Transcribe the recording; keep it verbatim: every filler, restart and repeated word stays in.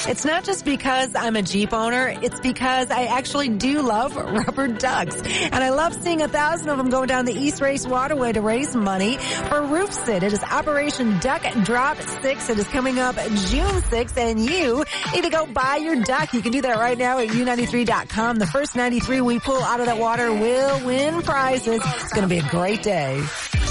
It's not just because I'm a Jeep owner. It's because I actually do love rubber ducks. And I love seeing a thousand of them going down the East Race Waterway to raise money for RoofSit. It is Operation Duck Drop six. It is coming up June sixth, and you need to go buy your duck. You can do that right now at U ninety-three dot com. The first ninety-three we pull out of that water will win prizes. It's going to be a great day.